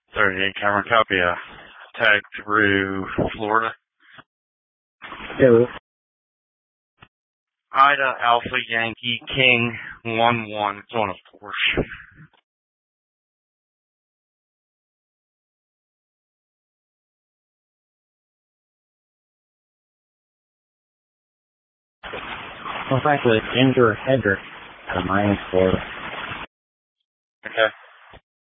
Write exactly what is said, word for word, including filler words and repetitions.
thirty-eight Cameron Copia. Tag through Florida. Hello. Ida Alpha Yankee King one one. It's on a Porsche. Well, frankly, Ginger Hedrick out of Miami, Florida.